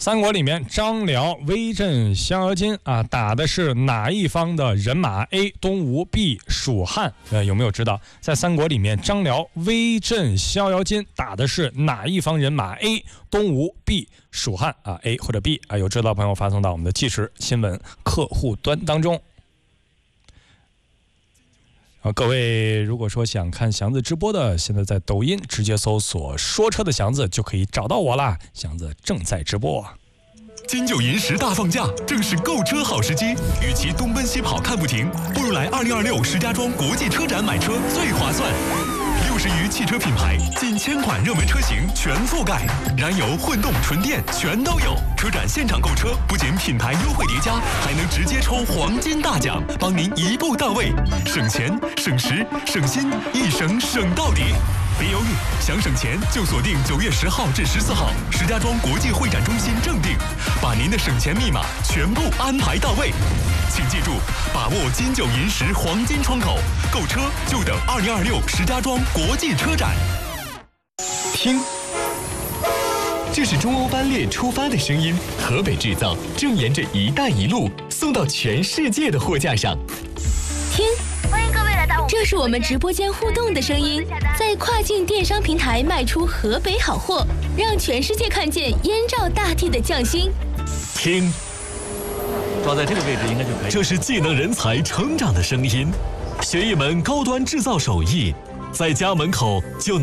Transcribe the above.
三国里面张辽威震逍遥津啊，打的是哪一方的人马 ？A. 东吴 B. 蜀汉。有没有知道在三国里面张辽威震逍遥津打的是哪一方人马 ？A. 东吴 B. 蜀汉啊 ，A 或者 B 啊，有知道的朋友发送到我们的即时新闻客户端当中。各位如果说想看祥子直播的，现在在抖音直接搜索说车的祥子就可以找到我啦，祥子正在直播。 金九银十大放假，正是购车好时机。与其东奔西跑看不停，不如来2026石家庄国际车展买车最划算。60余汽车品牌，近1000款热门车型全覆盖，燃油、混动、纯电全都有。车展现场购车，不仅品牌优惠叠加，还能直接抽黄金大奖，帮您一步到位，省钱、省时、省心，一省省到底。别犹豫，想省钱就锁定9月10号至14号，石家庄国际会展中心正定，把您的省钱密码全部安排到位。请记住，把握金九银十黄金窗口，购车就等2026石家庄国际车展。 听，这是中欧班列出发的声音，河北制造正沿着“一带一路”送到全世界的货架上。 听，欢迎各位来到这是我们直播间互动的声音，在跨境电商平台卖出河北好货，让全世界看见燕赵大地的匠心。 听， 抓在这个位置应该就可以。 这是技能人才成长的声音，学一门高端制造手艺，在家门口就